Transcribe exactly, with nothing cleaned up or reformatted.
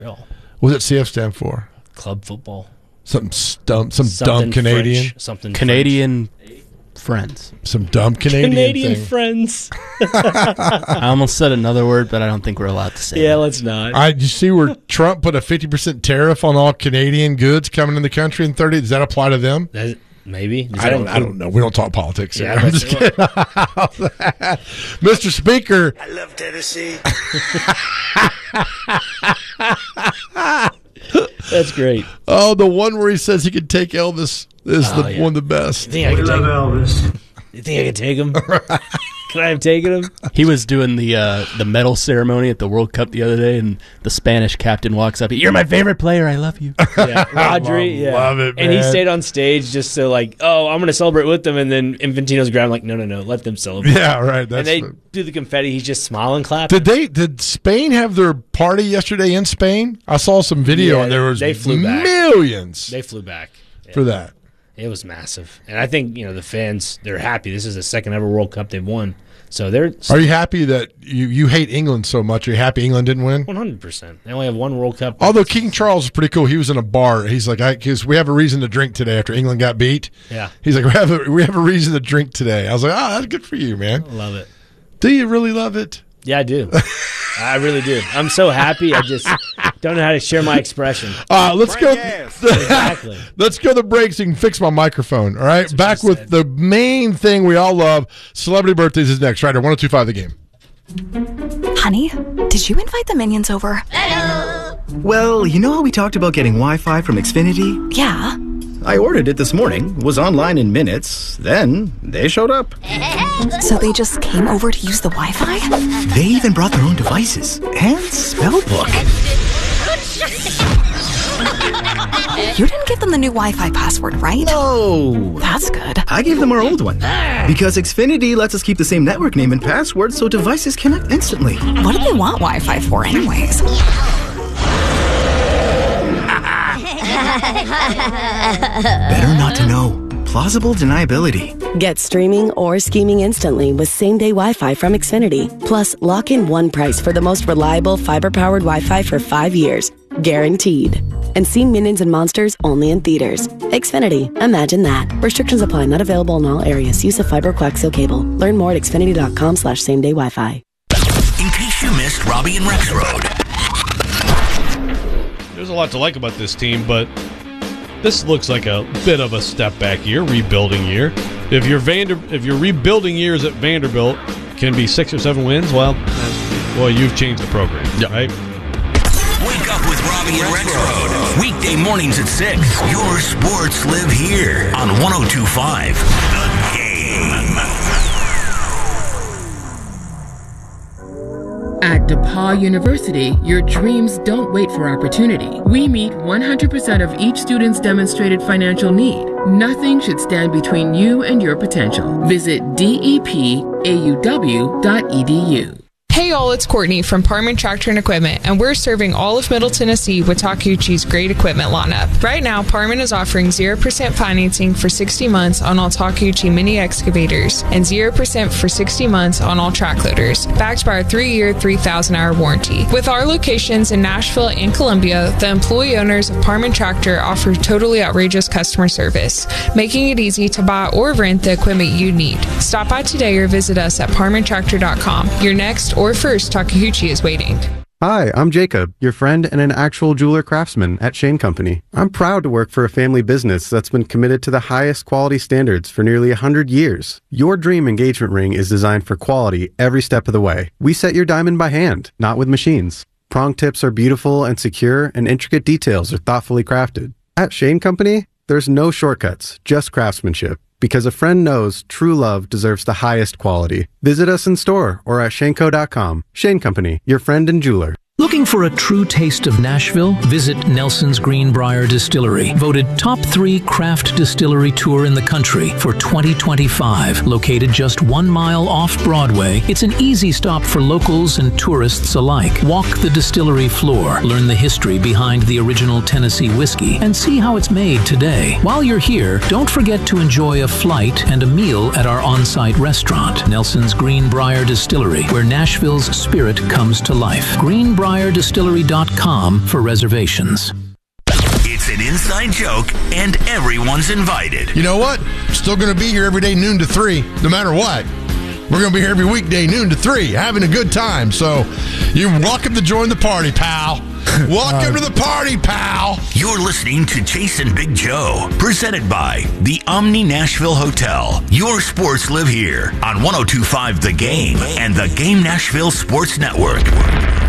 Oh. What does C F stand for? Club football. Something dumb, some Something dumb Canadian. French, something Canadian friends. Some dumb Canadian Canadian thing. friends. I almost said another word, but I don't think we're allowed to say Yeah, that. let's not. I you see where Trump put a fifty percent tariff on all Canadian goods coming in the country in thirty. Does that apply to them? That, maybe. Does I that don't. include- I don't know. We don't talk politics here. Yeah, I'm that's just kidding. Mister Speaker. I love Tennessee. That's great. Oh, the one where he says he could take Elvis is Oh, the yeah. one of the best. You think I can take Elvis? You think I can take him? Can I have taken him? He was doing the uh, the medal ceremony at the World Cup the other day, and the Spanish captain walks up. You're my favorite player. I love you. Yeah, Rodri. Yeah, love it, And he man. stayed on stage just so like, oh, I'm going to celebrate with them, and then Infantino's ground like, no, no, no, let them celebrate. Yeah, right. and That's they the- do the confetti. He's just smiling, clapping. did they? Did Spain have their party yesterday in Spain? I saw some video, Yeah, and there was they flew back. millions They flew back yeah. for that. It was massive, and I think you know the fans. They're happy. This is the second ever World Cup they've won, so they're Are you happy that you, you hate England so much? Are you happy England didn't win? one hundred percent. They only have one World Cup. Although King Charles is pretty cool. He was in a bar. He's like, I because we have a reason to drink today after England got beat. Yeah. He's like, we have a, we have a reason to drink today. I was like, oh, that's good for you, man. I love it. Do you really love it? Yeah, I do. I really do. I'm so happy. I just don't know how to share my expression. Uh, let's go. Exactly. Let's go to the break so you can fix my microphone. All right. Back she with said. the main thing we all love. Celebrity birthdays is next. Right here, one oh two point five The Game. Honey, did you invite the minions over? Well, you know how we talked about getting Wi-Fi from Xfinity? Yeah. I ordered it this morning, was online in minutes, then they showed up. So they just came over to use the Wi-Fi? They even brought their own devices and spell book. You didn't give them the new Wi-Fi password, right? No! That's good. I gave them our old one. Because Xfinity lets us keep the same network name and password so devices connect instantly. What do they want Wi-Fi for anyways? Better not to know. Plausible deniability. Get streaming or scheming instantly with same-day Wi-Fi from Xfinity. Plus, lock in one price for the most reliable fiber-powered Wi-Fi for five years. Guaranteed. And see Minions and Monsters only in theaters. Xfinity. Imagine that. Restrictions apply. Not available in all areas. Use of fiber coaxial cable. Learn more at xfinity.com slash same-day Wi-Fi. In case you missed Robbie and Rex Road. There's a lot to like about this team, but this looks like a bit of a step back year, rebuilding year. If your Vander, if your rebuilding years at Vanderbilt can be six or seven wins, well, well, you've changed the program, yep. right? Wake up with Robbie and Rex Road. Weekday mornings at six. Your sports live here on one oh two point five The Game. At DePaul University, your dreams don't wait for opportunity. We meet one hundred percent of each student's demonstrated financial need. Nothing should stand between you and your potential. Visit D E P A U W dot E D U. Hey all, it's Courtney from Parman Tractor and Equipment, and we're serving all of Middle Tennessee with Takeuchi's great equipment lineup. Right now, Parman is offering zero percent financing for sixty months on all Takeuchi mini excavators and zero percent for sixty months on all track loaders, backed by our three-year, three thousand hour warranty. With our locations in Nashville and Columbia, the employee owners of Parman Tractor offer totally outrageous customer service, making it easy to buy or rent the equipment you need. Stop by today or visit us at parman tractor dot com. Your next or first Takeuchi is waiting. Hi, I'm Jacob, your friend and an actual jeweler craftsman at Shane Company. I'm proud to work for a family business that's been committed to the highest quality standards for nearly one hundred years. Your dream engagement ring is designed for quality every step of the way. We set your diamond by hand, not with machines. Prong tips are beautiful and secure, and intricate details are thoughtfully crafted. At Shane Company, there's no shortcuts, just craftsmanship. Because a friend knows true love deserves the highest quality. Visit us in store or at shanco dot com. Shane Company, your friend and jeweler. Looking for a true taste of Nashville? Visit Nelson's Greenbrier Distillery, voted top three craft distillery tour in the country for twenty twenty-five. Located just one mile off Broadway, it's an easy stop for locals and tourists alike. Walk the distillery floor, learn the history behind the original Tennessee whiskey, and see how it's made today. While you're here, don't forget to enjoy a flight and a meal at our on-site restaurant, Nelson's Greenbrier Distillery, where Nashville's spirit comes to life. Greenbrier greenbrier distillery dot com for reservations. It's an inside joke, and everyone's invited. You know what? Still going to be here every day, noon to three, no matter what. We're going to be here every weekday, noon to three, having a good time. So you're welcome to join the party, pal. Welcome uh, to the party, pal. You're listening to Chasing Big Joe, presented by the Omni Nashville Hotel. Your sports live here on one oh two point five The Game and the Game Nashville Sports Network.